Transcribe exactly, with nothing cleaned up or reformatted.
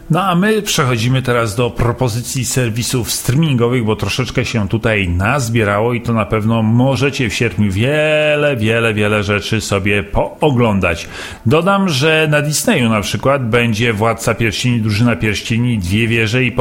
No a my przechodzimy teraz do propozycji serwisów streamingowych, bo troszeczkę się tutaj nazbierało i to na pewno możecie w sierpniu wiele, wiele, wiele rzeczy sobie pooglądać. Dodam, że na Disneyu na przykład będzie Władca Pierścieni, Drużyna Pierścieni, Dwie Wieże i